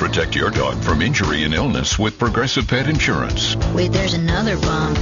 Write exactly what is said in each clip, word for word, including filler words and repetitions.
Protect your dog from injury and illness with Progressive Pet Insurance. Wait, there's another bump.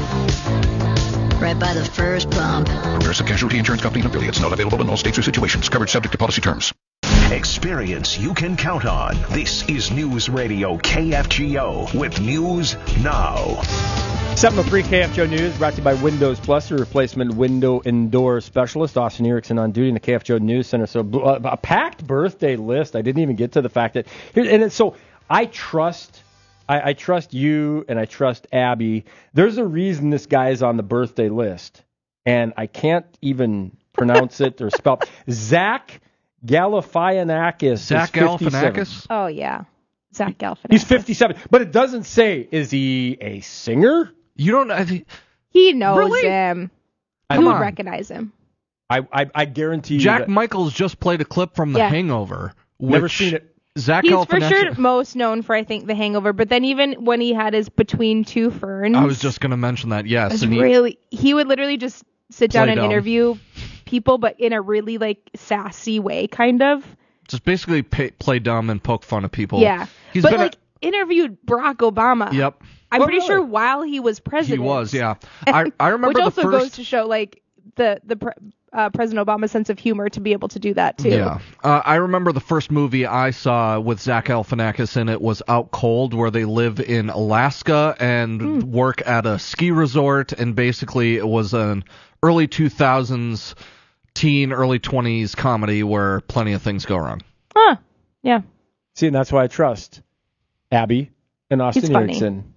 Right by the first bump. Progressive Casualty Insurance Company and affiliates. Not available in all states or situations. Coverage subject to policy terms. Experience you can count on. This is News Radio K F G O with News Now. seven oh three K F G O News brought to you by Windows Plus, your replacement window and door specialist. Austin Erickson on duty in the K F G O News Center. So uh, a packed birthday list. I didn't even get to the fact that here, and so I trust. I, I trust you and I trust Abby. There's a reason this guy is on the birthday list, and I can't even pronounce it or spell. Zach Galifianakis. Zach Galifianakis? Oh, yeah. Zach Galifianakis. He's fifty-seven, but it doesn't say, is he a singer? You don't I think, He knows really? him. Come You would on. recognize him. I I, I guarantee you. Jack that, Michaels just played a clip from The Yeah. Hangover. Never which seen it. Zach He's for Galifianakis. sure most known for, I think, The Hangover. But then even when he had his Between Two Ferns. I was just going to mention that, yes. was And he, really, he would literally just sit down Play and dumb. interview people, but in a really, like, sassy way, kind of. just basically pay, play dumb and poke fun at people. Yeah. He's but, been like, interviewed Barack Obama. a, Yep. I'm Oh, pretty really? sure while he was He president. was, yeah. I, I remember Which the also first... goes to show, like, the, the pre- uh, President Obama's sense of humor to be able to do that, too. Yeah. Uh, I remember the first movie I saw with Zach Galifianakis in it was Out Cold, where they live in Alaska and Mm. work at a ski resort, and basically it was an early two thousands teen, early twenties comedy where plenty of things go wrong. Huh. Yeah. See, and that's why I trust Abby and Austin He's funny. Erickson.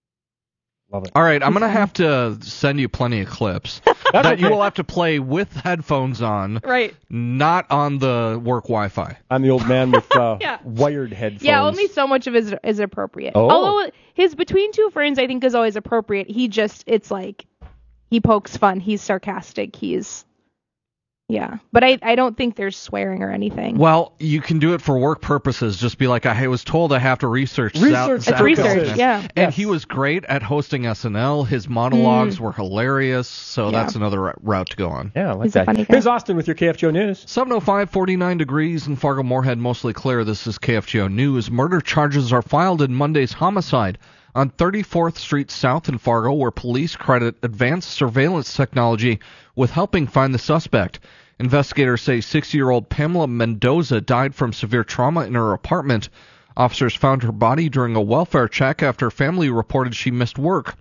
Love it. All right, I'm going to have to send you plenty of clips that you will have to play with headphones on, Right. not on the work Wi-Fi. I'm the old man with uh, Yeah. wired headphones. Yeah, only so much of it is, is appropriate. Oh. Although his Between Two Ferns, I think, is always appropriate. He just, it's like, he pokes fun. He's sarcastic. He's, yeah. But I, I don't think there's swearing or anything. Well, you can do it for work purposes. Just be like, I was told I have to research. Research. Zach It's research, Galifianakis. yeah. And Yes. he was great at hosting S N L. His monologues Mm. were hilarious, so Yeah. that's another r- route to go on. Yeah, I like He's a that. funny guy. Here's Austin with your K F G O News. seven oh five, forty-nine degrees in Fargo-Moorhead, mostly clear. This is K F G O News. Murder charges are filed in Monday's homicide on thirty-fourth Street South in Fargo, where police credit advanced surveillance technology with helping find the suspect. Investigators say sixty-year-old Pamela Mendoza died from severe trauma in her apartment. Officers found her body during a welfare check after family reported she missed work.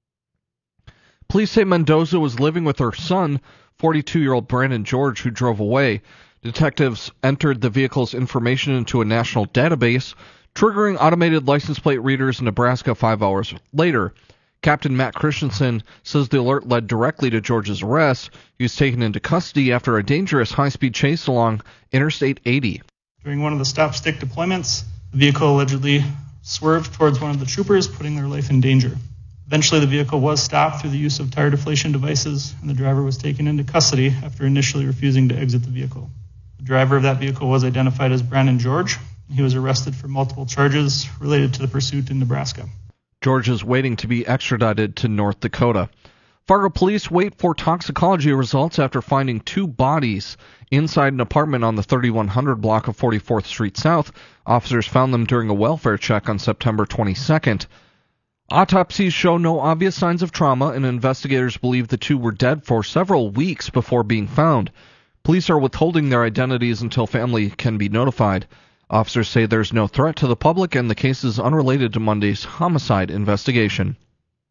Police say Mendoza was living with her son, forty-two-year-old Brandon George, who drove away. Detectives entered the vehicle's information into a national database, triggering automated license plate readers in Nebraska five hours later. Captain Matt Christensen says the alert led directly to George's arrest. He was taken into custody after a dangerous high-speed chase along Interstate eighty. During one of the stop-stick deployments, the vehicle allegedly swerved towards one of the troopers, putting their life in danger. Eventually, the vehicle was stopped through the use of tire deflation devices, and the driver was taken into custody after initially refusing to exit the vehicle. The driver of that vehicle was identified as Brandon George. He was arrested for multiple charges related to the pursuit in Nebraska. George is waiting to be extradited to North Dakota. Fargo police wait for toxicology results after finding two bodies inside an apartment on the thirty-one hundred block of forty-fourth Street South. Officers found them during a welfare check on September twenty-second. Autopsies show no obvious signs of trauma, and investigators believe the two were dead for several weeks before being found. Police are withholding their identities until family can be notified. Officers say there's no threat to the public and the case is unrelated to Monday's homicide investigation.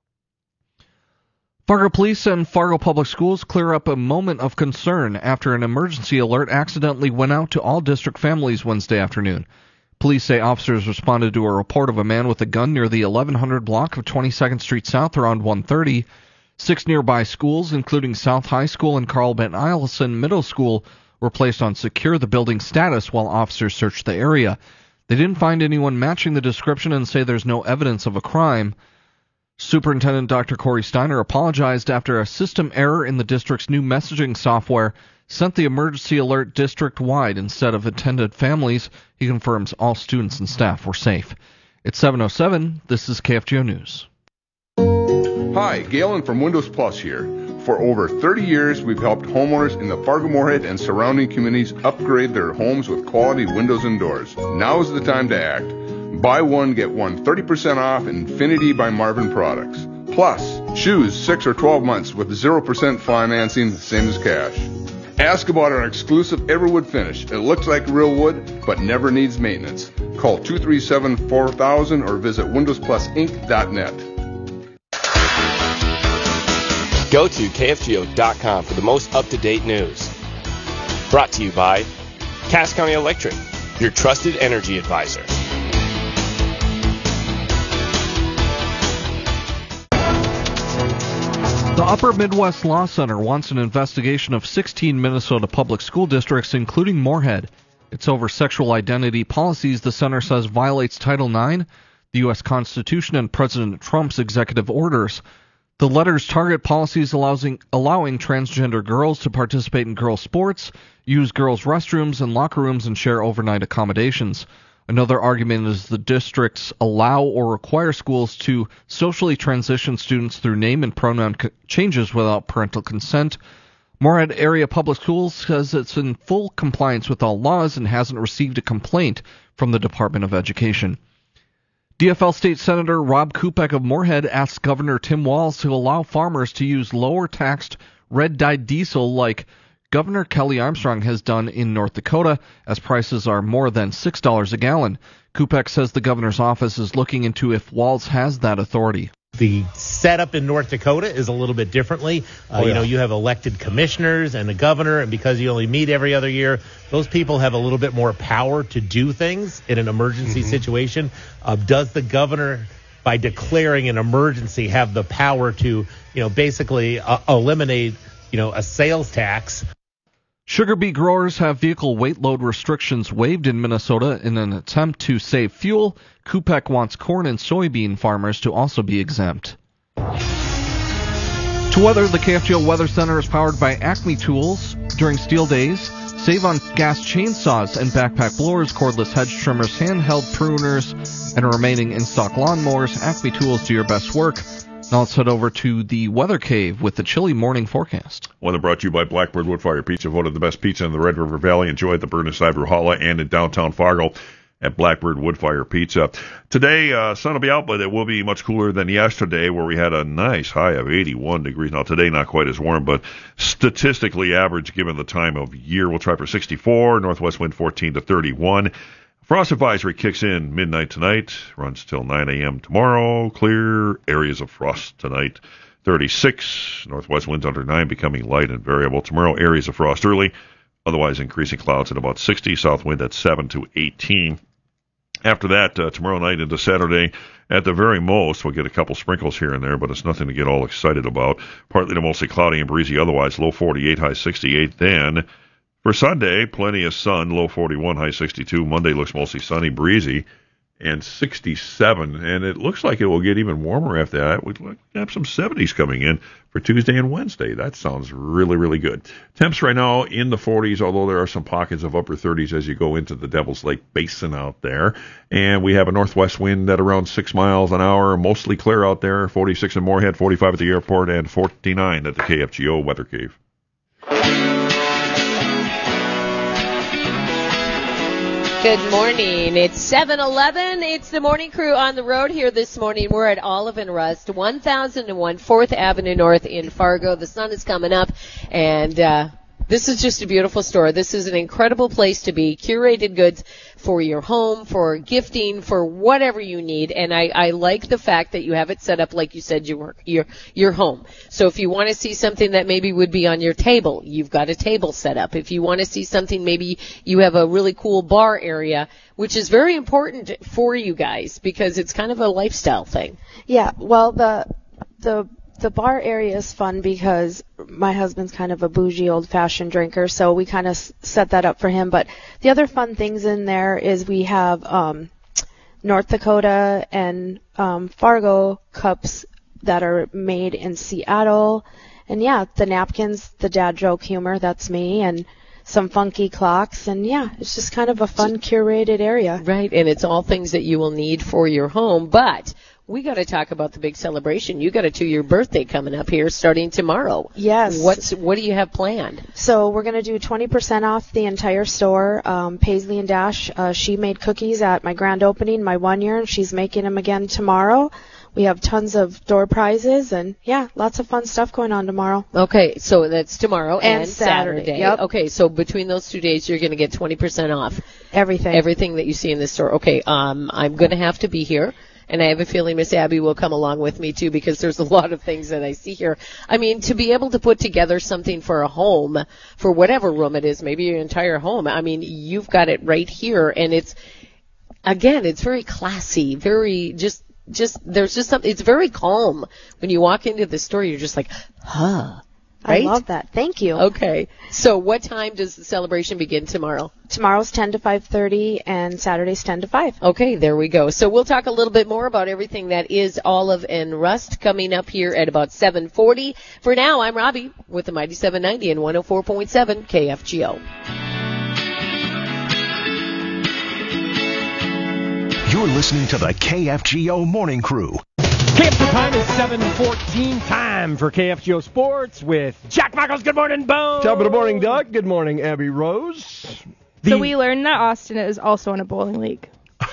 Fargo Police and Fargo Public Schools clear up a moment of concern after an emergency alert accidentally went out to all district families Wednesday afternoon. Police say officers responded to a report of a man with a gun near the eleven hundred block of twenty-second Street South around one thirty. Six nearby schools, including South High School and Carl Ben Eielson Middle School, were placed on secure the building status while officers searched the area. They didn't find anyone matching the description and say there's no evidence of a crime. Superintendent Doctor Corey Steiner apologized after a system error in the district's new messaging software sent the emergency alert district-wide instead of intended families. He confirms all students and staff were safe. It's seven oh seven. This is K F G O News. Hi, Galen from Windows Plus here. For over thirty years, we've helped homeowners in the Fargo-Moorhead and surrounding communities upgrade their homes with quality windows and doors. Now is the time to act. Buy one, get one thirty percent off Infinity by Marvin products. Plus, shoes six or twelve months with zero percent financing, the same as cash. Ask about our exclusive Everwood finish. It looks like real wood, but never needs maintenance. Call two three seven, four thousand or visit windows plus inc dot net. Go to K F G O dot com for the most up-to-date news. Brought to you by Cass County Electric, your trusted energy advisor. The Upper Midwest Law Center wants an investigation of sixteen Minnesota public school districts, including Moorhead. It's over sexual identity policies the center says violates Title nine, the U S Constitution, and President Trump's executive orders. The letters target policies allowing, allowing transgender girls to participate in girls' sports, use girls' restrooms and locker rooms, and share overnight accommodations. Another argument is the districts allow or require schools to socially transition students through name and pronoun co- changes without parental consent. Moorhead Area Public Schools says it's in full compliance with all laws and hasn't received a complaint from the Department of Education. D F L State Senator Rob Kupek of Moorhead asked Governor Tim Walz to allow farmers to use lower-taxed red-dyed diesel like Governor Kelly Armstrong has done in North Dakota, as prices are more than six dollars a gallon. Kupek says the governor's office is looking into if Walz has that authority. The setup in North Dakota is a little bit differently. Uh, oh, yeah. You know, you have elected commissioners and a governor, and because you only meet every other year, those people have a little bit more power to do things in an emergency mm-hmm. situation. Uh, does the governor, by declaring an emergency, have the power to, you know, basically uh, eliminate, you know, a sales tax? Sugar beet growers have vehicle weight load restrictions waived in Minnesota in an attempt to save fuel. Kupek wants corn and soybean farmers to also be exempt. To weather, the K F G O Weather Center is powered by Acme Tools. During steel days, save on gas chainsaws and backpack blowers, cordless hedge trimmers, handheld pruners, and remaining in-stock lawnmowers. Acme Tools do your best work. Now let's head over to the Weather Cave with the chilly morning forecast. Weather brought to you by Blackbird Woodfire Pizza, voted the best pizza in the Red River Valley. Enjoy at the Burnside Valhalla and in downtown Fargo at Blackbird Woodfire Pizza. Today, uh, sun will be out, but it will be much cooler than yesterday, where we had a nice high of eighty-one degrees. Now today, not quite as warm, but statistically average given the time of year. We'll try for sixty-four, northwest wind fourteen to thirty-one. Frost advisory kicks in midnight tonight, runs till nine a.m. tomorrow. Clear areas of frost tonight. thirty-six, northwest winds under nine, becoming light and variable. Tomorrow, areas of frost early, otherwise increasing clouds at about sixty, south wind at seven to eighteen. After that, uh, tomorrow night into Saturday, at the very most, we'll get a couple sprinkles here and there, but it's nothing to get all excited about. Partly to mostly cloudy and breezy otherwise, low forty-eight, high sixty-eight. Then, for Sunday, plenty of sun, low forty-one, high sixty-two. Monday looks mostly sunny, breezy, and sixty-seven. And it looks like it will get even warmer after that. We have some seventies coming in for Tuesday and Wednesday. That sounds really, really good. Temps right now in the forties, although there are some pockets of upper thirties as you go into the Devil's Lake Basin out there. And we have a northwest wind at around six miles an hour, mostly clear out there. forty-six in Moorhead, forty-five at the airport, and forty-nine at the K F G O Weather Cave. Good morning. It's seven eleven. It's the morning crew on the road here this morning. We're at Olive and Rust, one thousand one fourth Avenue North in Fargo. The sun is coming up, and uh, this is just a beautiful store. This is an incredible place to be. Curated goods for your home, for gifting, for whatever you need. And I, I like the fact that you have it set up like you said you were, your your home. So if you want to see something that maybe would be on your table, you've got a table set up. If you want to see something, maybe you have a really cool bar area, which is very important for you guys because it's kind of a lifestyle thing. Yeah, well, the the the bar area is fun because my husband's kind of a bougie, old-fashioned drinker, so we kind of s- set that up for him. But the other fun things in there is we have um, North Dakota and um, Fargo cups that are made in Seattle. And, yeah, the napkins, the dad joke humor, that's me, and some funky clocks. And, yeah, it's just kind of a fun, curated area. Right, and it's all things that you will need for your home. But we got to talk about the big celebration. You got a two-year birthday coming up here starting tomorrow. Yes. What's What do you have planned? So we're going to do twenty percent off the entire store. Um, Paisley and Dash, uh, she made cookies at my grand opening, my one year, and she's making them again tomorrow. We have tons of door prizes, and yeah, lots of fun stuff going on tomorrow. Okay, so that's tomorrow and, And Saturday, Saturday. yep. Okay, so between those two days, you're going to get twenty percent off Everything. everything that you see in this store. Okay, um, I'm going to have to be here. And I have a feeling Miss Abby will come along with me too, because there's a lot of things that I see here. I mean, to be able to put together something for a home, for whatever room it is, maybe your entire home. I mean, you've got it right here, and it's, again, it's very classy, very just, just, there's just something, it's very calm. When you walk into the store, you're just like, huh. Right? I love that. Thank you. Okay. So what time does the celebration begin tomorrow? Tomorrow's ten to five thirty, and Saturday's ten to five. Okay, there we go. So we'll talk a little bit more about everything that is Olive and Rust coming up here at about seven forty. For now, I'm Robbie with the Mighty seven ninety and one oh four point seven K F G O. You're listening to the K F G O Morning Crew. K F G O time is seven fourteen, time for K F G O Sports with Jack Michaels. Good morning, Bo. Top of the morning, Doug. Good morning, Abby Rose. The- So we learned that Austin is also in a bowling league.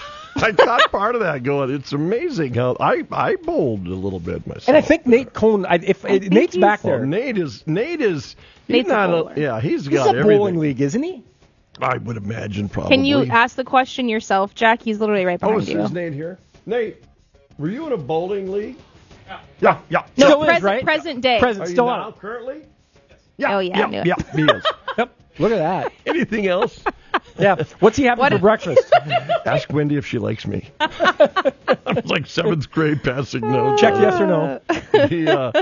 I got part of that going. It's amazing how I, I bowled a little bit myself. And I think Nate Cohn, I, if I uh, Nate's back Well, there. Nate is Nate is he's Nate's a not bowler. yeah he's He's got a everything. bowling league, isn't he? I would imagine probably. Can you ask the question yourself, Jack? He's literally right Oh, behind is, you. is Nate here? Nate, were you in a bowling league? Yeah, yeah, yeah. No, Still is, present, right? present day. Present, Are you still now on. currently? Yeah. Oh, yeah, I knew yeah, it. yeah, he is. Yep. Look at that. Anything else? Yeah. What's he having What for a- breakfast? Ask Wendy if she likes me. I was like seventh grade passing notes. Check yes or no. The, uh,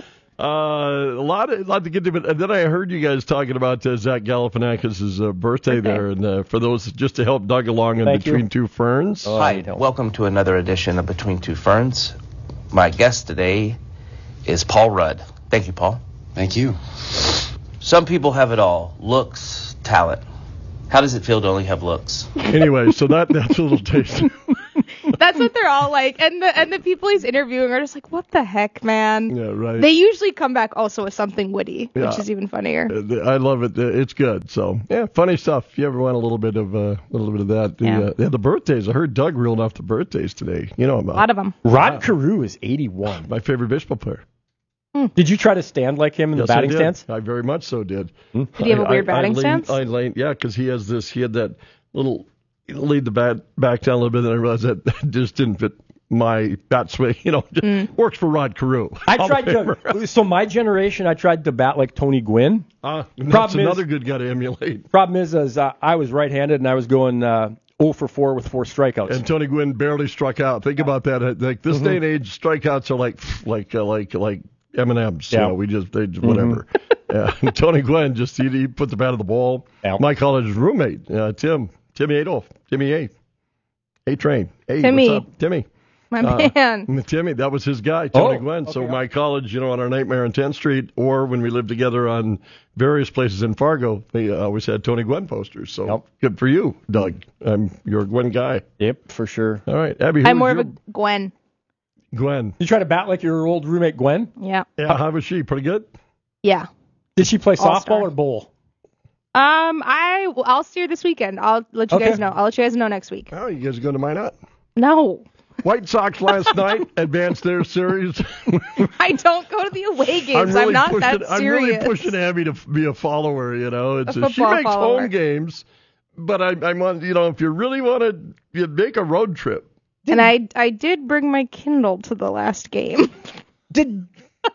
uh, a lot, of, a lot to get to, but and then I heard you guys talking about uh, Zach Galifianakis' uh, birthday there, and uh, for those just to help Doug along in Thank Between you. Two Ferns. Oh, Hi, I don't. welcome to another edition of Between Two Ferns. My guest today is Paul Rudd. Thank you, Paul. Thank you. Some people have it all: looks, talent. How does it feel to only have looks? Anyway, so that that's a little taste. That's what they're all like. And the and the people he's interviewing are just like, what the heck, man? Yeah, right. They usually come back also with something witty, Yeah. which is even funnier. Uh, I love it. Uh, It's good. So yeah, funny stuff. If you ever want a little bit of a uh, little bit of that, the, Yeah. uh, yeah, the birthdays. I heard Doug reeled off the birthdays today. You know A about lot of them. Rod Carew is eighty-one. my favorite baseball player. Did you try to stand like him in Yes, the batting I did. stance? I very much so did. Did he have a I- weird I- I batting leaned- stance? I leaned, yeah, because he has this. He had that little lead the bat back down a little bit, and I realized that that just didn't fit my bat swing. You know, just Mm. works for Rod Carew. I Hall of tried Famer. to. So my generation, I tried to bat like Tony Gwynn. Uh, that's Problem is- another good guy to emulate. Problem is, is uh, I was right-handed and I was going uh, oh for four with four strikeouts. And Tony Gwynn barely struck out. Think about that. Like this Mhm. day and age, strikeouts are like like uh, like like M and M's. Yeah. You know, we just they whatever. Yeah. And Tony Gwynn just he, he put the bat on the ball. Yeah. My college roommate, uh, Tim Timmy Adolf, Timmy A, A Train. Hey, Timmy. what's up, Timmy? My Uh, man. Timmy, that was his guy, Tony Oh, Gwynn. So okay. my college, you know, on our Nightmare on tenth Street, or when we lived together on various places in Fargo, they uh, always had Tony Gwynn posters. So Yep. good for you, Doug. I'm you're a Gwynn guy. Yep, for sure. All right, Abby. Who I'm was more of your- a Gwen. Gwen. You try to bat like your old roommate Gwen? Yeah. Yeah, how was she? Pretty good? Yeah. Did she play All-star. softball or bowl? Um, I well, I'll steer this weekend. I'll let you Okay. guys know. I'll let you guys know next week. Oh, you guys going to Minot? No, White Sox last night advanced their series. I don't go to the away games. I'm, really not pushing, that I'm serious. really pushing Abby to f- be a follower. You know, it's A a, she football makes follower. home games, but I, I want you know if you really want to, you make a road trip. And I I did bring my Kindle to the last game. Did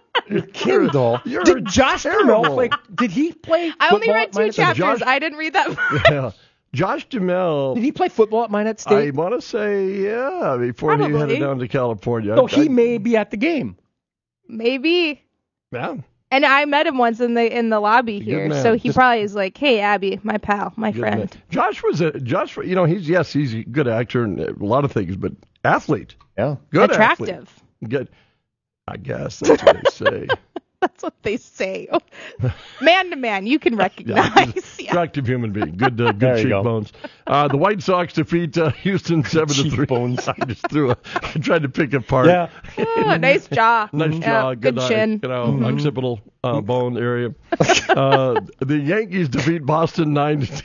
Kindle? You're Did Josh terrible. Duhamel play? Did he play? I only football read at two Minot State? chapters. Josh- I didn't read that. Yeah. Josh Duhamel. Did he play football at Minot I State? want to say yeah before he Probably. headed down to California. So I- he I- may be at the game. Maybe. yeah. And I met him once in the in the lobby Good here, man. so he Just- probably is like, "Hey, Abby, my pal, my Good friend." man. Josh was a Josh. You know, he's yes, he's a good actor and a lot of things, but athlete. Yeah. Good Attractive. athlete. Good. I guess that's what they say. That's what they say. Man to man, you can recognize. Yeah, attractive human being. Good, uh, good cheekbones. Uh, the White Sox defeat uh, Houston seven to three. Cheekbones. I just threw a, I tried to pick apart. Yeah. Oh, nice jaw. Nice yeah, jaw. Good, good chin. Eye, you know, mm-hmm. occipital uh, bone area. Uh, the Yankees defeat Boston nine to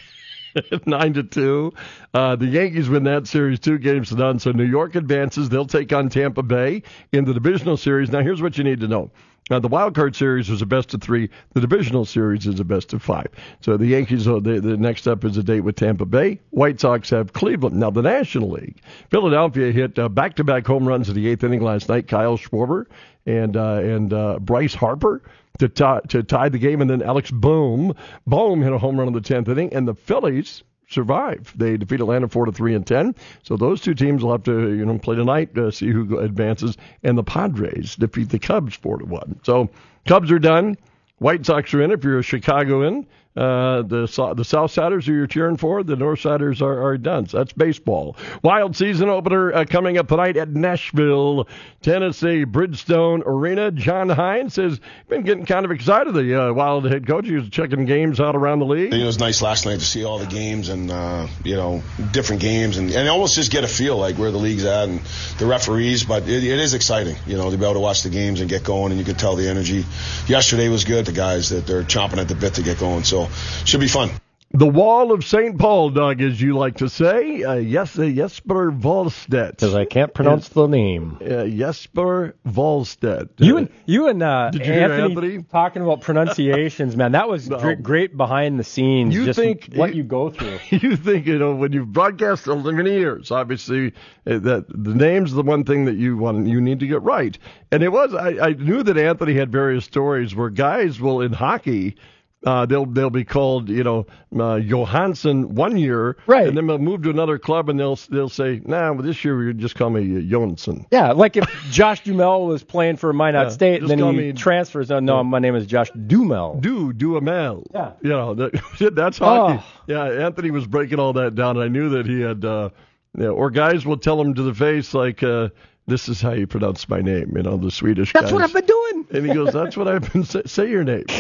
Nine to two. Uh, the Yankees win that series two games to none. So New York advances. They'll take on Tampa Bay in the divisional series. Now here's what you need to know. Now, the wild card series was a best of three. The divisional series is a best of five. So the Yankees, oh, the, the next up is a date with Tampa Bay. White Sox have Cleveland. Now, the National League. Philadelphia hit uh, back-to-back home runs in the eighth inning last night. Kyle Schwarber and uh, and uh, Bryce Harper to, tie, to tie the game. And then Alex Bohm. Bohm hit a home run in the tenth inning. And the Phillies survive. They defeat Atlanta four to three and ten. So those two teams will have to, you know, play tonight to see who advances. And the Padres defeat the Cubs four to one. So Cubs are done. White Sox are in. If you're a Chicagoan, uh, the the Southsiders who you're cheering for, the Northsiders are, are done. So that's baseball. Wild season opener uh, coming up tonight at Nashville, Tennessee, Bridgestone Arena. John Hines says been getting kind of excited. The uh, Wild head coach, he was checking games out around the league. You know, it was nice last night to see all the games and uh, you know different games and, and almost just get a feel like where the league's at and the referees. But it, it is exciting, you know, to be able to watch the games and get going, and you can tell the energy. Yesterday was good. The guys that they're chomping at the bit to get going. So. Should be fun. The Wall of Saint Paul, Doug, as you like to say. Uh, yes, uh, Jesper Wallstedt. Because I can't pronounce uh, the name. Uh, Jesper Wallstedt. You and you and uh, Did you Anthony, hear Anthony talking about pronunciations, man. That was no. great, great behind the scenes. You just think what you go through? You think you know when you've broadcast so many years, obviously uh, that the name's the one thing that you want you need to get right. And it was I, I knew that Anthony had various stories where guys will in hockey. Uh, they'll they'll be called, you know, uh, Johansson one year, right? And then they'll move to another club and they'll they'll say, nah, well, this year you just call me uh, Johansson. Yeah, like if Josh Dumel was playing for Minot yeah, State, and then he me, transfers. Oh, no, yeah. My name is Josh Dumel. Du Duhamel. Yeah, you know that, that's hockey. Oh. Yeah, Anthony was breaking all that down, and I knew that he had. Uh, you know, or guys will tell him to the face like. Uh, This is how you pronounce my name, you know, the Swedish That's guys. what I've been doing. And he goes, that's what I've been say, say your name.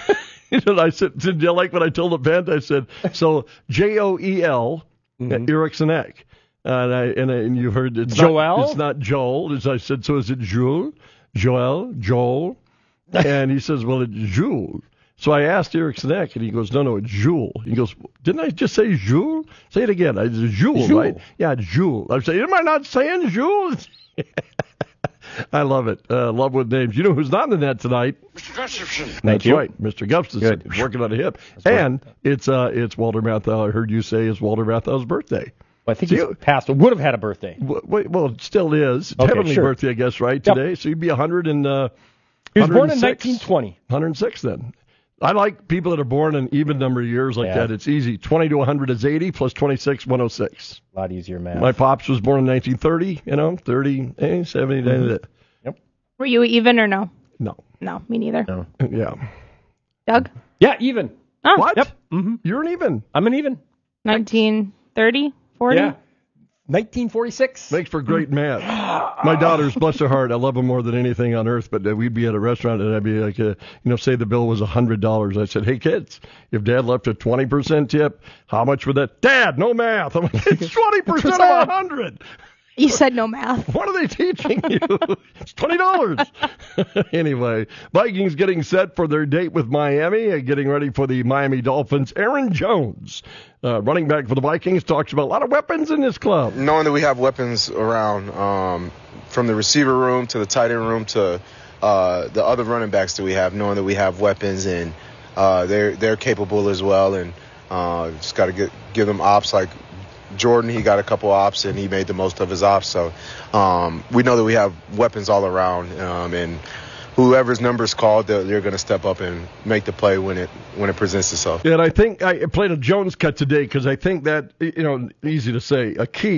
And I said, did you like what I told the band? I said, so J O E L, mm-hmm. Eriksson Ek. And I and, I, and you heard it's Joel? Not, it's not Joel. As I said, so is it Jules? Joel? Joel? And he says, well, it's Jules. So I asked Eriksson Ek, and he goes, no, no, it's Jules. He goes, didn't I just say Jules? Say it again. I said, Jules, Jules. right? Yeah, it's Jules. I say, am I not saying Jules? I love it. Uh, love with names. You know who's not in the net tonight? Mister Gustafson. That's Thank you. right, Mister Gustafson. Good. He's working on a hip. That's and right. it's uh, it's Walter Matthau. I heard you say it's Walter Matthau's birthday. Well, I think so he's you, passed. Would have had a birthday. W- well, it still is. It's okay, heavenly sure. birthday, I guess, right, today? Yep. So you'd be one hundred and uh, He was born in nineteen twenty. one hundred six then. I like people that are born in even number of years like yeah. that. It's easy. twenty to one hundred is eighty, plus twenty-six, one oh six. A lot easier math. My pops was born in nineteen thirty, you know, thirty, eh, seventy. Mm-hmm. Yep. Were you even or no? No. No, me neither. No. Yeah. Doug? Yeah, even. Oh. What? Yep. Mm-hmm. You're an even. I'm an even. nineteen thirty, forty? Yeah. nineteen forty-six. Makes for great math. My daughters, bless her heart, I love them more than anything on earth, but uh, we'd be at a restaurant and I'd be like, uh, you know, say the bill was one hundred dollars. I said, hey, kids, if Dad left a twenty percent tip, how much would that? Dad, no math. I'm like, it's twenty percent of one hundred. You said no math. What are they teaching you? It's twenty dollars. Anyway, Vikings getting set for their date with Miami and getting ready for the Miami Dolphins. Aaron Jones, uh, running back for the Vikings, talks about a lot of weapons in this club. Knowing that we have weapons around, um, from the receiver room to the tight end room to uh, the other running backs that we have, knowing that we have weapons and uh, they're they're capable as well, and uh, just got to get give them ops like Jordan. He got a couple ops and he made the most of his ops. So um, we know that we have weapons all around, um, and whoever's number's called, they're, they're going to step up and make the play when it when it presents itself. Yeah, and I think I played a Jones cut today because I think that, you know, easy to say, a key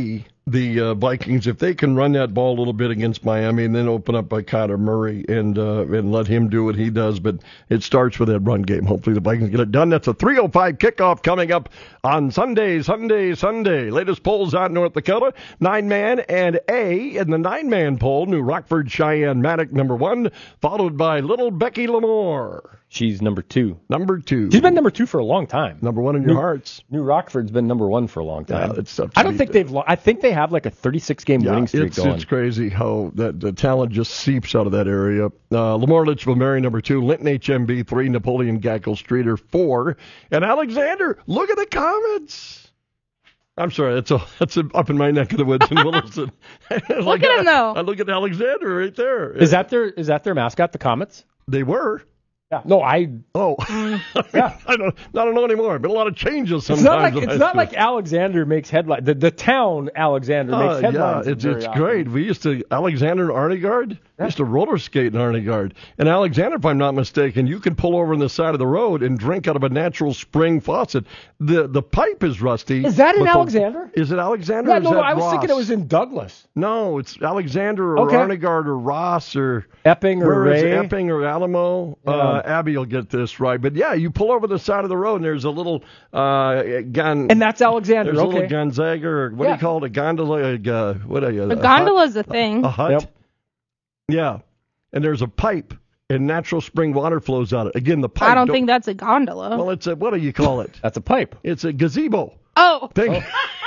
the uh, Vikings, if they can run that ball a little bit against Miami and then open up by Kyler Murray and uh, and let him do what he does, but it starts with that run game. Hopefully the Vikings get it done. That's a three oh five kickoff coming up on Sunday, Sunday, Sunday. Latest polls out in North Dakota. Nine-man and A in the nine-man poll. New Rockford Cheyenne Maddock, number one, followed by Little Becky Lamore. She's number two. Number two. She's been number two for a long time. Number one in your New, hearts. New Rockford's been number one for a long time. Yeah, it's tough to I don't beat think that. they've. Lo- I think they have like a thirty-six game Yeah, winning streak it's, going. It's crazy how that the talent just seeps out of that area. Uh, Lamar Litchfield Mary, number two. Linton H M B, three. Napoleon Gackle Streeter, four. And Alexander, look at the comments. I'm sorry, that's a, that's a, up in my neck of the woods in Williston. Look at him, though. I look at Alexander right there. Is that their is that their mascot, the Comets? They were. Yeah. No, I. Oh, yeah. I don't. I don't know anymore. Been a lot of changes sometimes. It's not like in it's high not school. like Alexander makes headlines. The the town Alexander makes Uh, headlines. yeah, it's very it's often. great. We used to Alexander and Arnegard yeah. used to roller skate in Arnegard. And Alexander, if I'm not mistaken, you can pull over on the side of the road and drink out of a natural spring faucet. The the pipe is rusty. Is that in but the- Alexander? is it Alexander? Yeah, or is no, no. that I was Ross? thinking it was in Douglas. No, it's Alexander or Okay. Arnegard or Ross or Epping or where is Ray. Epping or Alamo. Yeah. Uh, Abby will get this right. But yeah, you pull over the side of the road and there's a little uh, gun. And that's Alexander. There's a okay. little Gonzaga or what do Yeah. you call it? A gondola? A, uh, what a, a, A gondola's a thing. A hut. Yep. Yeah, and there's a pipe, and natural spring water flows out of it. Again, the pipe. I don't think that's a gondola. Well, it's a what do you call it? That's a pipe. It's a gazebo. Oh. Thing.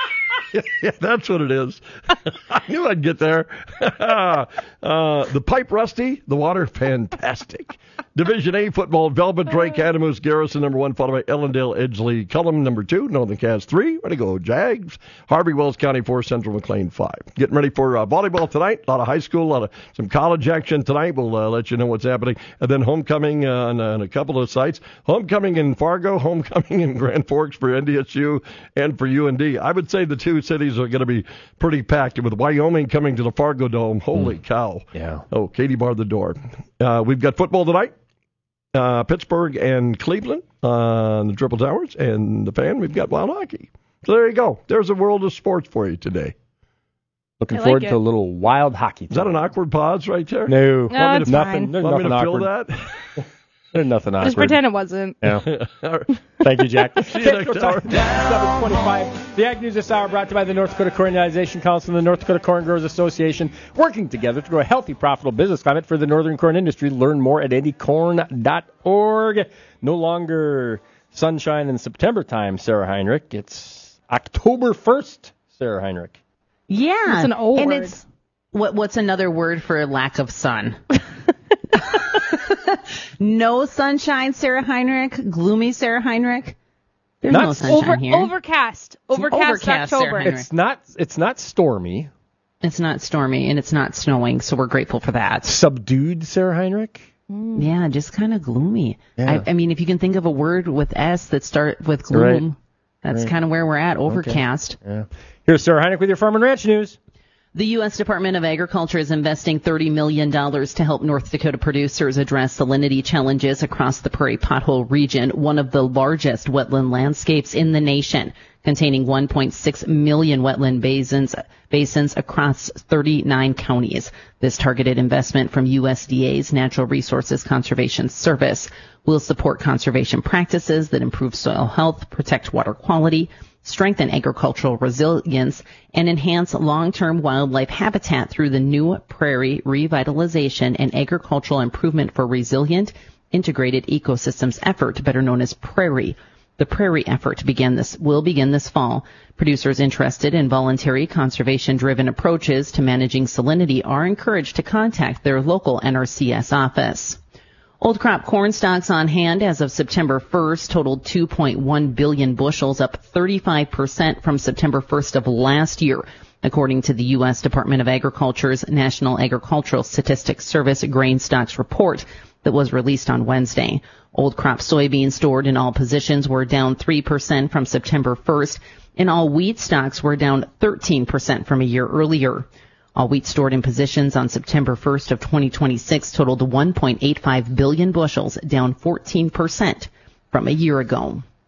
Yeah, that's what it is. I knew I'd get there. uh, the pipe rusty, the water fantastic. Division A football, Velvet, Drake, Adamus, Garrison, number one, followed by Ellendale, Edgeley, Cullum, number two, Northern Cats, three. Ready to go, Jags. Harvey, Wells County, four, Central McLean, five. Getting ready for uh, volleyball tonight. A lot of high school, a lot of some college action tonight. We'll uh, let you know what's happening. And then homecoming uh, on, on a couple of sites. Homecoming in Fargo, homecoming in Grand Forks for N D S U and for U N D. I would say the two cities are going to be pretty packed. With Wyoming coming to the Fargo Dome, holy mm. cow. Yeah. Oh, Katie barred the door. Uh, we've got football tonight. Uh, Pittsburgh and Cleveland on the Triple Towers, and the Fan, we've got Wild Hockey. So there you go. There's a world of sports for you today. Looking I forward like to a it. little wild hockey. Is that an awkward pause right there? No. No, Want me it's to- fine. nothing. There's Want me nothing to fill awkward. that? There's nothing awkward. Just pretend it wasn't. Yeah. All right. Thank you, Jack. See you next hour. seven twenty-five. The Ag News this hour brought to you by the North Dakota Cornization Council and the North Dakota Corn Growers Association, working together to grow a healthy, profitable business climate for the northern corn industry. Learn more at indy corn dot org. No longer sunshine in September time, Sarah Heinrich. It's October first, Sarah Heinrich. Yeah. It's an old and word. it's what what's another word for lack of sun? No sunshine, Sarah Heinrich. Gloomy, Sarah Heinrich. There's Not no sunshine Over, here. overcast. Overcast, overcast, Sarah October. Heinrich. It's not. It's not stormy. It's not stormy and it's not snowing, so we're grateful for that. Subdued, Sarah Heinrich. Yeah, just kind of gloomy. Yeah. I, I mean, if you can think of a word with S that start with gloom, Right. that's Right. kind of where we're at. Overcast. Yeah. Here's Sarah Heinrich with your Farm and Ranch News. The U S Department of Agriculture is investing thirty million dollars to help North Dakota producers address salinity challenges across the Prairie Pothole region, one of the largest wetland landscapes in the nation, containing one point six million wetland basins, basins across thirty-nine counties. This targeted investment from U S D A's Natural Resources Conservation Service will support conservation practices that improve soil health, protect water quality, strengthen agricultural resilience, and enhance long-term wildlife habitat through the new Prairie Revitalization and Agricultural Improvement for Resilient Integrated Ecosystems effort, better known as Prairie. The Prairie effort began this, will begin this fall. Producers interested in voluntary conservation-driven approaches to managing salinity are encouraged to contact their local N R C S office. Old crop corn stocks on hand as of September first totaled two point one billion bushels, up thirty-five percent from September first of last year, according to the U S Department of Agriculture's National Agricultural Statistics Service grain stocks report that was released on Wednesday. Old crop soybeans stored in all positions were down three percent from September first, and all wheat stocks were down thirteen percent from a year earlier. All wheat stored in positions on September first of twenty twenty-six totaled one point eight five billion bushels, down fourteen percent from a year ago.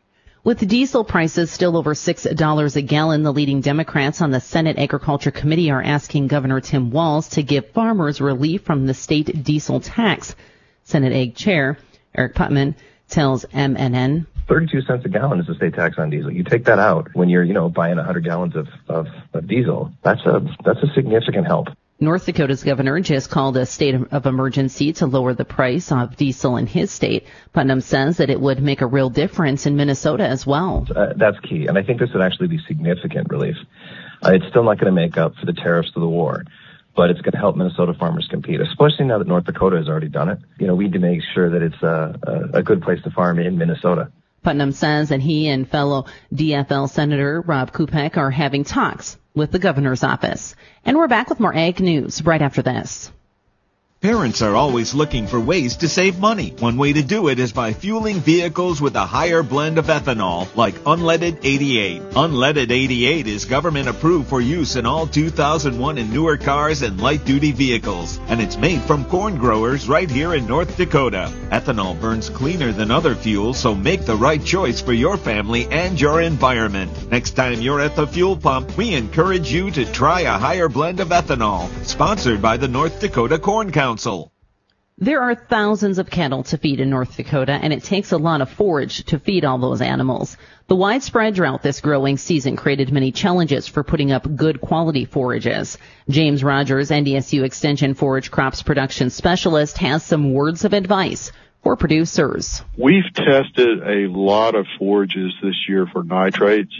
With diesel prices still over six dollars a gallon, the leading Democrats on the Senate Agriculture Committee are asking Governor Tim Walz to give farmers relief from the state diesel tax. Senate Ag Chair Eric Putman tells M N N. thirty-two cents a gallon is the state tax on diesel. You take that out when you're, you know, buying one hundred gallons of, of, of diesel. That's a that's a significant help. North Dakota's governor just called a state of emergency to lower the price of diesel in his state. Putnam says that it would make a real difference in Minnesota as well. Uh, that's key, and I think this would actually be significant relief. Uh, it's still not going to make up for the tariffs to the war, but it's going to help Minnesota farmers compete, especially now that North Dakota has already done it. You know, we need to make sure that it's a, a, a good place to farm in Minnesota. Putnam says that he and fellow D F L Senator Rob Kupek are having talks with the governor's office. And we're back with more Ag News right after this. Parents are always looking for ways to save money. One way to do it is by fueling vehicles with a higher blend of ethanol, like Unleaded eighty-eight. Unleaded eighty-eight is government approved for use in all two thousand one and newer cars and light-duty vehicles, and it's made from corn growers right here in North Dakota. Ethanol burns cleaner than other fuels, so make the right choice for your family and your environment. Next time you're at the fuel pump, we encourage you to try a higher blend of ethanol. Sponsored by the North Dakota Corn Council. There are thousands of cattle to feed in North Dakota, and it takes a lot of forage to feed all those animals. The widespread drought this growing season created many challenges for putting up good quality forages. James Rogers, N D S U Extension Forage Crops Production Specialist, has some words of advice for producers. We've tested a lot of forages this year for nitrates,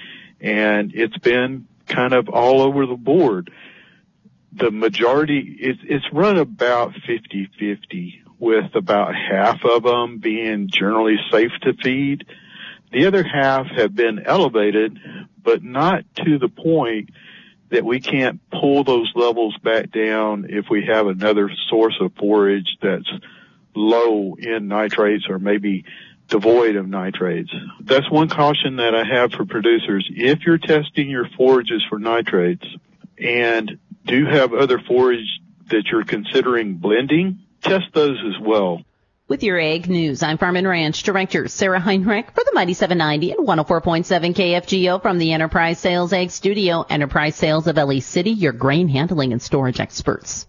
and it's been kind of all over the board. The majority, it's, it's run about fifty-fifty, with about half of them being generally safe to feed. The other half have been elevated, but not to the point that we can't pull those levels back down if we have another source of forage that's low in nitrates or maybe devoid of nitrates. That's one caution that I have for producers. If you're testing your forages for nitrates and do have other forage that you're considering blending, test those as well. With your Ag News, I'm Farm and Ranch Director Sarah Heinrich for the Mighty seven ninety and one oh four point seven K F G O from the Enterprise Sales Ag Studio. Enterprise Sales of L A City, your grain handling and storage experts.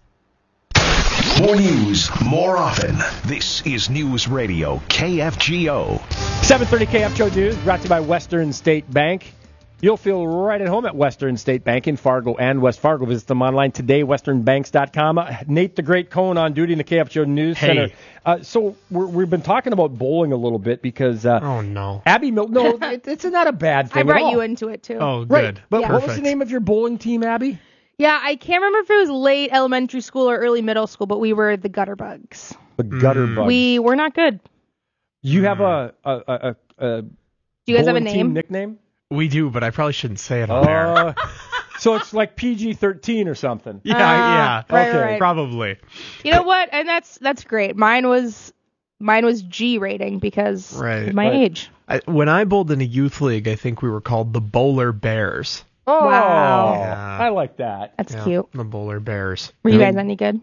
More news, more often. This is News Radio K F G O. seven thirty K F G O News brought to you by Western State Bank. You'll feel right at home at Western State Bank in Fargo and West Fargo. Visit them online today, western banks dot com. Nate the Great Cohn on duty in the K F G O News hey. Center. Uh, so we're, we've been talking about bowling a little bit because uh, oh no, Abby Milton. No, it, it's not a bad thing. I brought at all. you into it too. Oh, good. Right. But Yeah. what was the name of your bowling team, Abby? Yeah, I can't remember if it was late elementary school or early middle school, but we were the Gutter Bugs. The Gutter Mm. Bugs. We were not good. You have a a a, a, a Do you guys have a bowling team name? nickname? We do, but I probably shouldn't say it on Uh, air. so it's like P G thirteen or something. Yeah, Uh, yeah. right, Okay. right. Probably. You know what? And that's that's great. Mine was mine was G rating because Right. of my Right. age. I, when I bowled in a youth league, I think we were called the Bowler Bears. Oh, Wow. Yeah. I like that. That's Yeah, cute. The Bowler Bears. Were you Yeah. guys any good?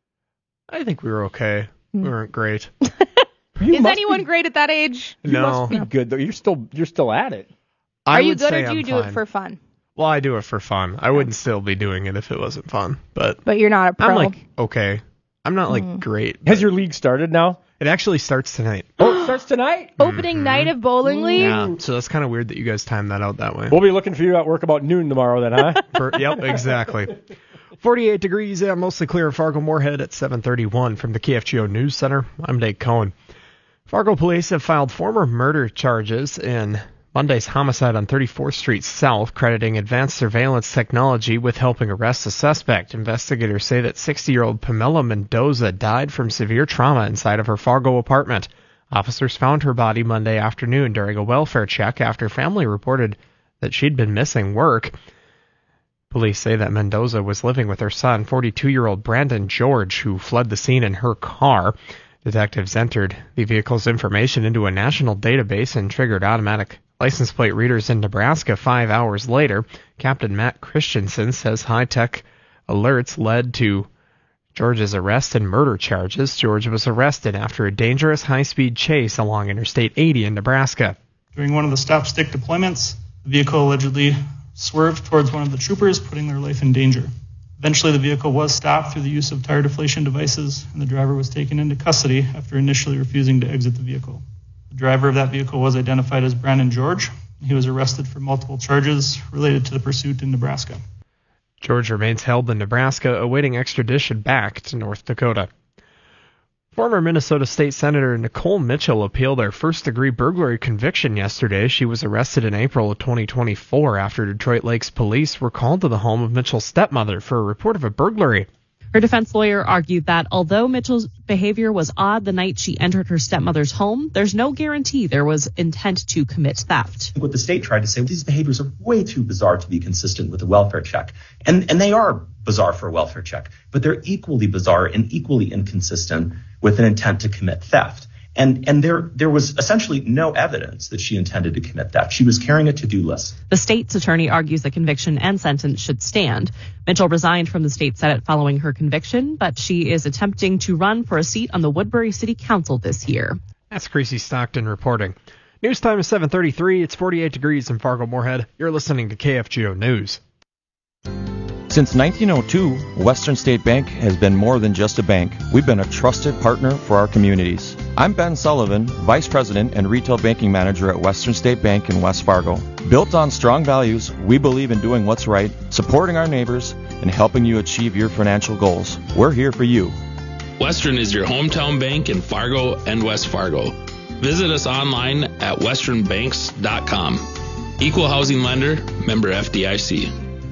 I think we were okay. We weren't great. You Is must anyone be, great at that age? You No. must be good though. You're still you're still at it. I Are you would good say or do I'm you do fine. it for fun? Well, I do it for fun. I wouldn't still be doing it if it wasn't fun. But But you're not a pro. I'm like, okay. I'm not like Mm. great. Has your league started now? It actually starts tonight. Oh, it starts tonight? Opening night of bowling league? Yeah, so that's kind of weird that you guys timed that out that way. We'll be looking for you at work about noon tomorrow then, huh? For, yep, exactly. forty-eight degrees and mostly clear in Fargo Moorhead at seven thirty-one from the K F G O News Center. I'm Nate Cohn. Fargo police have filed former murder charges in Monday's homicide on thirty-fourth Street South, crediting advanced surveillance technology with helping arrest the suspect. Investigators say that sixty-year-old Pamela Mendoza died from severe trauma inside of her Fargo apartment. Officers found her body Monday afternoon during a welfare check after family reported that she'd been missing work. Police say that Mendoza was living with her son, forty-two-year-old Brandon George, who fled the scene in her car. Detectives entered the vehicle's information into a national database and triggered automatic license plate readers in Nebraska five hours later. Captain Matt Christensen says high-tech alerts led to George's arrest and murder charges. George was arrested after a dangerous high-speed chase along Interstate eighty in Nebraska. During one of the stop-stick deployments, the vehicle allegedly swerved towards one of the troopers, putting their life in danger. Eventually, the vehicle was stopped through the use of tire deflation devices, and the driver was taken into custody after initially refusing to exit the vehicle. The driver of that vehicle was identified as Brandon George. He was arrested for multiple charges related to the pursuit in Nebraska. George remains held in Nebraska, awaiting extradition back to North Dakota. Former Minnesota State Senator Nicole Mitchell appealed her first-degree burglary conviction yesterday. She was arrested in April of twenty twenty-four after Detroit Lakes police were called to the home of Mitchell's stepmother for a report of a burglary. Her defense lawyer argued that although Mitchell's behavior was odd the night she entered her stepmother's home, there's no guarantee there was intent to commit theft. What the state tried to say, these behaviors are way too bizarre to be consistent with a welfare check. And, and they are bizarre for a welfare check, but they're equally bizarre and equally inconsistent with an intent to commit theft. And and there there was essentially no evidence that she intended to commit theft. She was carrying a to-do list. The state's attorney argues the conviction and sentence should stand. Mitchell resigned from the state Senate following her conviction, but she is attempting to run for a seat on the Woodbury City Council this year. That's Creasy Stockton reporting. News time is seven thirty-three. It's forty-eight degrees in Fargo-Moorhead. You're listening to K F G O News. Since nineteen oh two, Western State Bank has been more than just a bank. We've been a trusted partner for our communities. I'm Ben Sullivan, Vice President and Retail Banking Manager at Western State Bank in West Fargo. Built on strong values, we believe in doing what's right, supporting our neighbors, and helping you achieve your financial goals. We're here for you. Western is your hometown bank in Fargo and West Fargo. Visit us online at western banks dot com. Equal housing lender, member F D I C.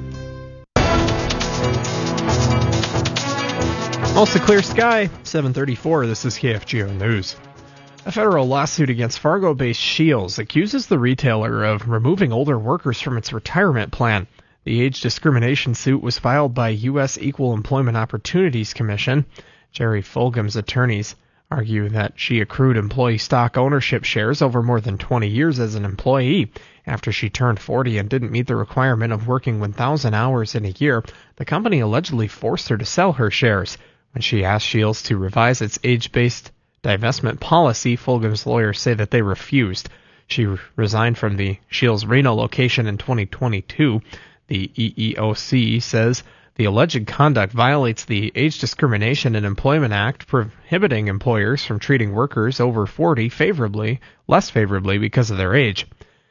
Mostly clear sky, seven thirty-four. This is K F G O News. A federal lawsuit against Fargo-based Shields accuses the retailer of removing older workers from its retirement plan. The age discrimination suit was filed by U S Equal Employment Opportunities Commission. Jerry Fulgham's attorneys argue that she accrued employee stock ownership shares over more than twenty years as an employee. After she turned forty and didn't meet the requirement of working one thousand hours in a year, the company allegedly forced her to sell her shares. When she asked Shields to revise its age-based divestment policy, Fulgham's lawyers say that they refused. She re- resigned from the Shields Reno location in twenty twenty-two. The E E O C says the alleged conduct violates the Age Discrimination in Employment Act, prohibiting employers from treating workers over forty favorably, less favorably because of their age.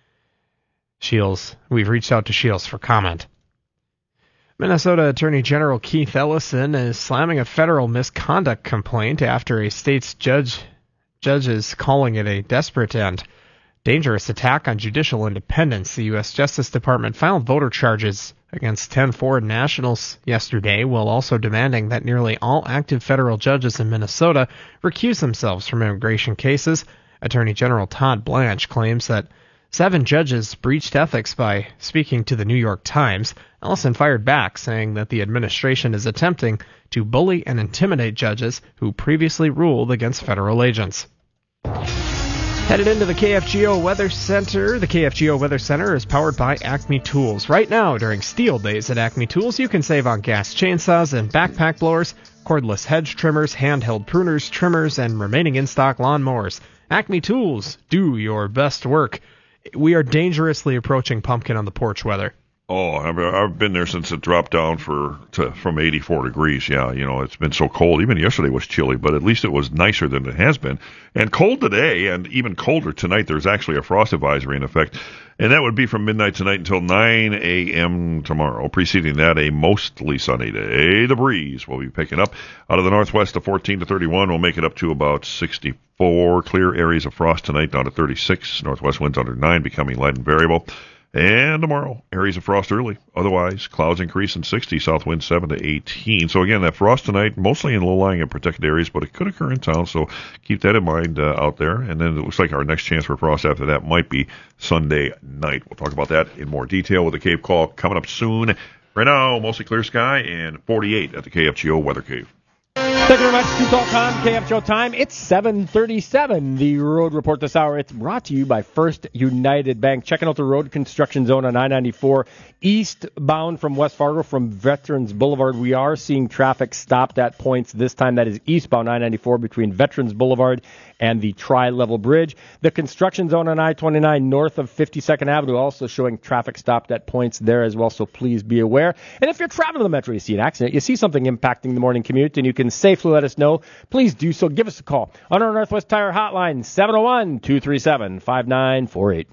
Shields, we've reached out to Shields for comment. Minnesota Attorney General Keith Ellison is slamming a federal misconduct complaint after a state's judge judge is calling it a desperate and dangerous attack on judicial independence. The U S Justice Department filed voter charges against ten foreign nationals yesterday, while also demanding that nearly all active federal judges in Minnesota recuse themselves from immigration cases. Attorney General Todd Blanche claims that seven judges breached ethics by speaking to the New York Times. Ellison fired back, saying that the administration is attempting to bully and intimidate judges who previously ruled against federal agents. Headed into the K F G O Weather Center. The K F G O Weather Center is powered by Acme Tools. Right now, during Steel Days at Acme Tools, you can save on gas chainsaws and backpack blowers, cordless hedge trimmers, handheld pruners, trimmers, and remaining in-stock lawnmowers. Acme Tools, do your best work. We are dangerously approaching pumpkin on the porch weather. Oh, I've, I've been there since it dropped down for to, from eighty-four degrees. Yeah, you know, it's been so cold. Even yesterday was chilly, but at least it was nicer than it has been. And cold today, and even colder tonight. There's actually a frost advisory in effect, and that would be from midnight tonight until nine a.m. tomorrow. Preceding that, a mostly sunny day. The breeze will be picking up out of the northwest to fourteen to thirty-one. We'll make it up to about sixty-four. Clear areas of frost tonight down to thirty-six. Northwest winds under nine, becoming light and variable. And tomorrow, areas of frost early. Otherwise, clouds increase in sixty, south wind seven to eighteen. So again, that frost tonight, mostly in low-lying and protected areas, but it could occur in town, so keep that in mind uh, out there. And then it looks like our next chance for frost after that might be Sunday night. We'll talk about that in more detail with the Cave Call coming up soon. Right now, mostly clear sky and forty-eight at the K F G O Weather Cave. Thank you very much. Two Talk Time, K F Show time. It's seven thirty-seven. The Road Report this hour. It's brought to you by First United Bank. Checking out the road construction zone on I ninety-four eastbound from West Fargo from Veterans Boulevard. We are seeing traffic stopped at points. This time that is eastbound I ninety-four between Veterans Boulevard and the Tri-Level Bridge. The construction zone on I twenty-nine north of fifty-second Avenue also showing traffic stopped at points there as well, so please be aware. And if you're traveling the Metro, you see an accident, you see something impacting the morning commute, and you can safely let us know, please do so. Give us a call on our Northwest Tire hotline, seven oh one, two three seven, five nine four eight.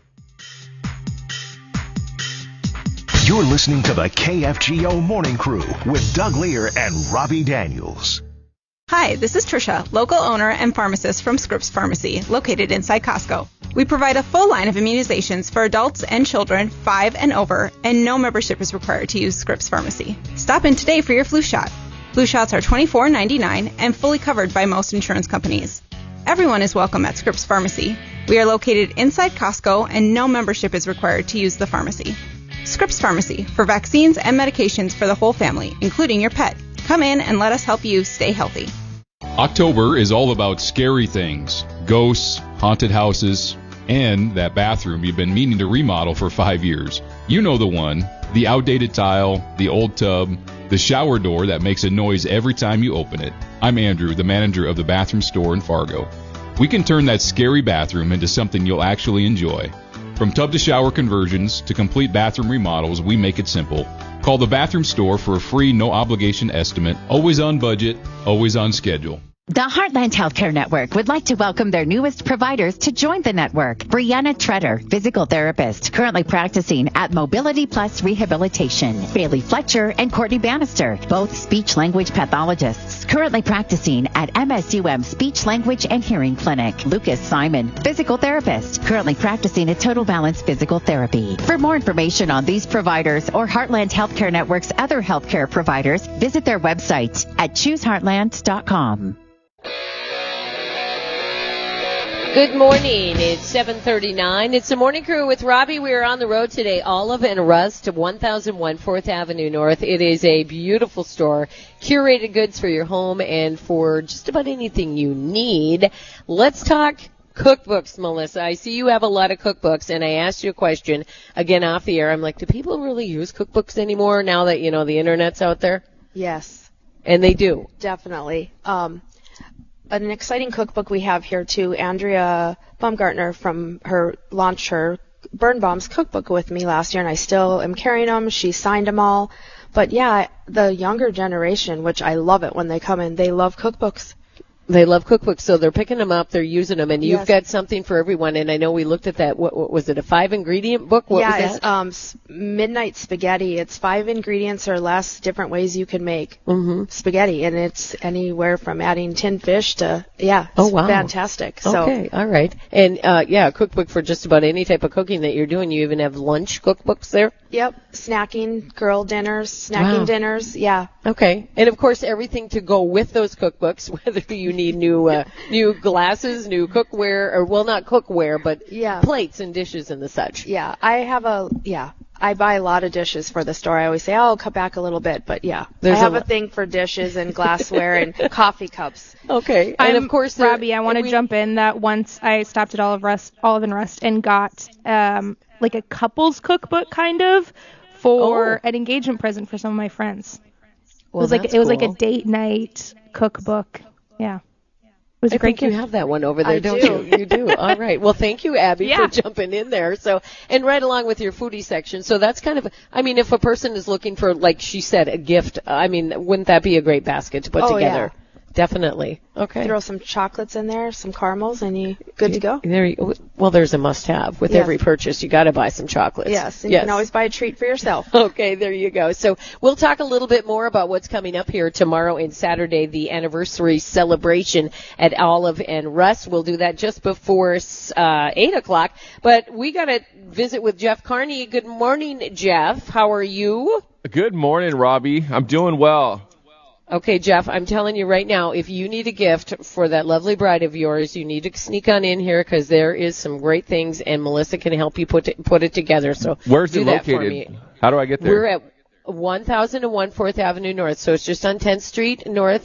You're listening to the K F G O Morning Crew with Doug Lear and Robbie Daniels. Hi, this is Trisha, local owner and pharmacist from Scripps Pharmacy, located inside Costco. We provide a full line of immunizations for adults and children five and over, and no membership is required to use Scripps Pharmacy. Stop in today for your flu shot. Flu shots are twenty-four ninety-nine and fully covered by most insurance companies. Everyone is welcome at Scripps Pharmacy. We are located inside Costco, and no membership is required to use the pharmacy. Scripps Pharmacy, for vaccines and medications for the whole family, including your pet. Come in and let us help you stay healthy. October is all about scary things, ghosts, haunted houses, and that bathroom you've been meaning to remodel for five years. You know the one, the outdated tile, the old tub, the shower door that makes a noise every time you open it. I'm Andrew, the manager of the bathroom store in Fargo. We can turn that scary bathroom into something you'll actually enjoy. From tub to shower conversions to complete bathroom remodels, we make it simple. Call the bathroom store for a free, no-obligation estimate. Always on budget, always on schedule. The Heartland Healthcare Network would like to welcome their newest providers to join the network. Brianna Treader, physical therapist, currently practicing at Mobility Plus Rehabilitation. Bailey Fletcher and Courtney Bannister, both speech-language pathologists, currently practicing at M S U M Speech, Language, and Hearing Clinic. Lucas Simon, physical therapist, currently practicing at Total Balance Physical Therapy. For more information on these providers or Heartland Healthcare Network's other healthcare providers, visit their website at choose heartland dot com. Good morning. It's seven thirty-nine. It's the Morning Crew with Robbie. We are on the road today, Olive and Rust, one thousand one fourth Avenue North. It is a beautiful store, curated goods for your home and for just about anything you need. Let's talk cookbooks, Melissa. I see you have a lot of cookbooks, and I asked you a question again off the air. I'm like, do people really use cookbooks anymore now that, you know, the internet's out there? Yes. And they do. Definitely. Um, an exciting cookbook we have here too. Andrea Baumgartner from her launched her Burn Bombs cookbook with me last year, and I still am carrying them. She signed them all. But yeah, the younger generation, which I love it when they come in, they love cookbooks. They love cookbooks, so they're picking them up, they're using them, and you've Yes. got something for everyone. And I know we looked at that. What, what was it? A five-ingredient book? What yeah, was that? it's um, s- Midnight Spaghetti. It's five ingredients or less different ways you can make mm-hmm. spaghetti, and it's anywhere from adding tin fish to yeah. It's Oh, wow. fantastic. So Okay, all right. And uh, yeah, a cookbook for just about any type of cooking that you're doing. You even have lunch cookbooks there. yep, snacking, girl dinners, snacking Wow. dinners. Yeah. Okay, and of course everything to go with those cookbooks, whether you need new uh, new glasses, new cookware, or well, not cookware, but Yeah. plates and dishes and the such. Yeah, I have a yeah. I buy a lot of dishes for the store. I always say, oh, I'll cut back a little bit, but yeah, There's I have a a, lo- thing for dishes and glassware and coffee cups. Okay, I'm, and of course, there- Robbie, I want to we- jump in that once I stopped at Olive Rust, Olive and Rust and got um like a couples cookbook kind of for Oh. an engagement present for some of my friends. Well, it was like that's it was like a cool. date night cookbook. Yeah. It was a I great think you gift. have that one over there, I don't do. you? You do. All right. Well, thank you, Abby, Yeah. for jumping in there. So, and right along with your foodie section. So that's kind of, I mean, if a person is looking for, like she said, a gift, I mean, wouldn't that be a great basket to put Oh, together? Definitely. Okay. Throw some chocolates in there, some caramels, and you good to go. There you, well, there's a must-have with Yeah. every purchase. You got to buy some chocolates. Yes, and you can always buy a treat for yourself. Okay, there you go. So we'll talk a little bit more about what's coming up here tomorrow and Saturday, the anniversary celebration at Olive and Rust. We'll do that just before uh, eight o'clock. But we got to visit with Jeff Carney. Good morning, Jeff. How are you? Good morning, Robbie. I'm doing well. Okay, Jeff, I'm telling you right now, if you need a gift for that lovely bride of yours, you need to sneak on in here because there is some great things, and Melissa can help you put it, put it together. So Where's do it that for located? me. How do I get there? We're at one thousand one fourth Avenue North, so it's just on tenth Street North,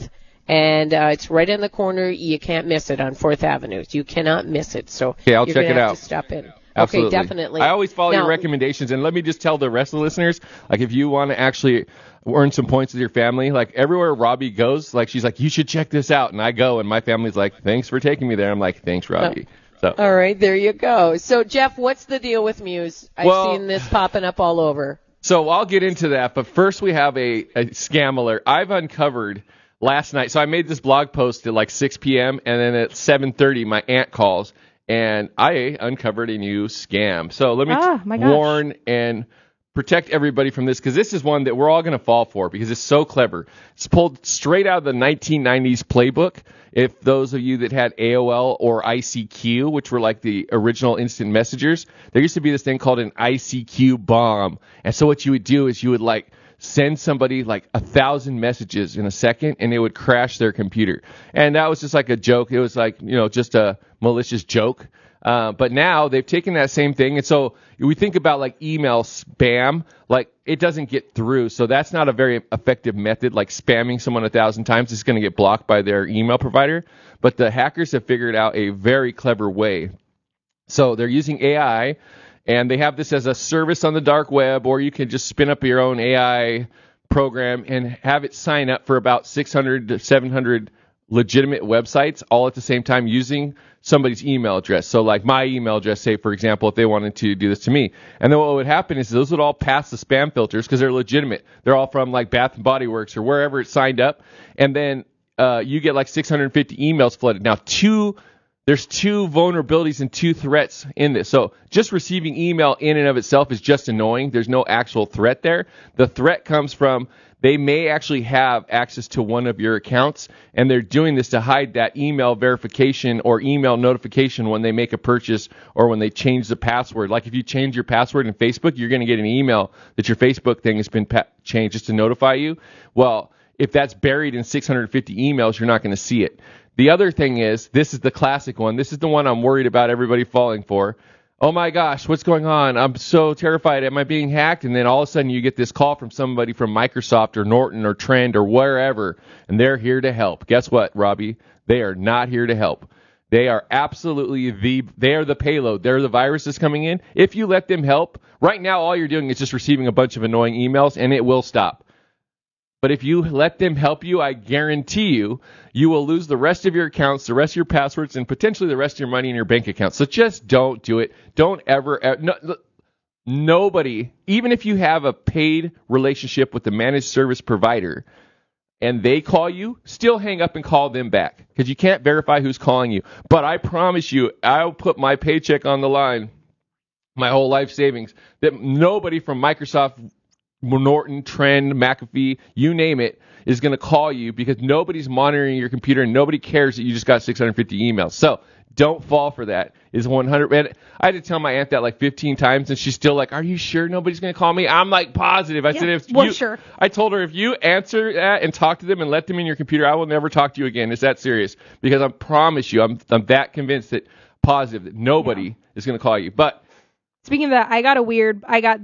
And uh, it's right in the corner. You can't miss it on fourth Avenue. You cannot miss it. So okay, I'll you're check gonna it have out. To stop in. Absolutely. Okay, definitely. I always follow now, your recommendations, and let me just tell the rest of the listeners, like if you want to actually earn some points with your family, like everywhere Robbie goes, like she's like, you should check this out, and I go, and my family's like, thanks for taking me there. I'm like, thanks, Robbie. So. All right, there you go. So Jeff, what's the deal with Muse? I've well, seen this popping up all over. So I'll get into that, but first we have a, a scam alert. I've uncovered last night. So I made this blog post at like six p.m. and then at seven thirty my aunt calls. And I uncovered a new scam. So let me ah, t- warn and protect everybody from this, because this is one that we're all going to fall for because it's so clever. It's pulled straight out of the nineteen nineties playbook. If those of you that had A O L or I C Q, which were like the original instant messengers, there used to be this thing called an I C Q bomb. And so what you would do is you would like send somebody like a thousand messages in a second and it would crash their computer. And that was just like a joke. It was like, you know, just a malicious joke. Uh, but now they've taken that same thing. And so we think about like email spam, like it doesn't get through. So that's not a very effective method. Like spamming someone a thousand times is going to get blocked by their email provider. But the hackers have figured out a very clever way. So they're using A I. And they have this as a service on the dark web, or you can just spin up your own A I program and have it sign up for about six hundred to seven hundred legitimate websites all at the same time using somebody's email address. So like my email address, say, for example, if they wanted to do this to me. And then what would happen is those would all pass the spam filters because they're legitimate. They're all from like Bath and Body Works or wherever it's signed up. And then uh, you get like six hundred fifty emails flooded. Now, two There's two vulnerabilities and two threats in this. So just receiving email in and of itself is just annoying. There's no actual threat there. The threat comes from they may actually have access to one of your accounts, and they're doing this to hide that email verification or email notification when they make a purchase or when they change the password. Like if you change your password in Facebook, you're going to get an email that your Facebook thing has been pa- changed just to notify you. Well, if that's buried in six hundred fifty emails, you're not going to see it. The other thing is, this is the classic one. This is the one I'm worried about everybody falling for. Oh my gosh, what's going on? I'm so terrified. Am I being hacked? And then all of a sudden you get this call from somebody from Microsoft or Norton or Trend or wherever, and they're here to help. Guess what, Robbie? They are not here to help. They are absolutely the, they are the payload. They're the viruses coming in. If you let them help, right now all you're doing is just receiving a bunch of annoying emails, and it will stop. But if you let them help you, I guarantee you, you will lose the rest of your accounts, the rest of your passwords, and potentially the rest of your money in your bank account. So just don't do it. Don't ever, ever no, nobody, even if you have a paid relationship with the managed service provider and they call you, still hang up and call them back because you can't verify who's calling you. But I promise you, I'll put my paycheck on the line, my whole life savings, that nobody from Microsoft, Norton, Trend, McAfee, you name it, is going to call you because nobody's monitoring your computer and nobody cares that you just got six hundred fifty emails. So don't fall for that. Is one hundred. And I had to tell my aunt that like fifteen times, and she's still like, "Are you sure nobody's going to call me?" I'm like positive. I yeah, said, "If well, you," sure. I told her, "If you answer that and talk to them and let them in your computer, I will never talk to you again." It's that serious because I promise you, I'm I'm that convinced that positive that nobody yeah. is going to call you. But speaking of that, I got a weird. I got